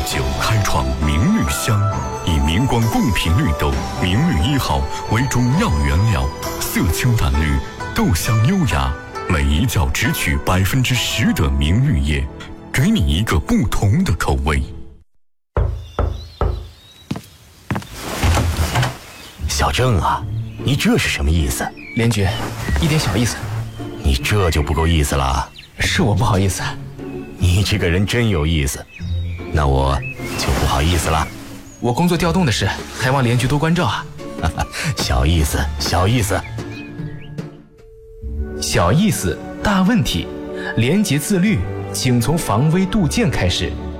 酒开创明绿香，以明光贡品绿豆明绿1号为中药原料，色清淡绿，豆香优雅，每一角只取10%的明绿叶，给你一个不同的口味。 小郑啊，你这是什么意思？ 连局，一点小意思。 你这就不够意思了。 是我不好意思。 你这个人真有意思，那我就不好意思了。 我工作调动的事，还望连局多关照啊。 小意思，小意思。 小意思，大问题。廉洁自律，请从防微杜渐开始。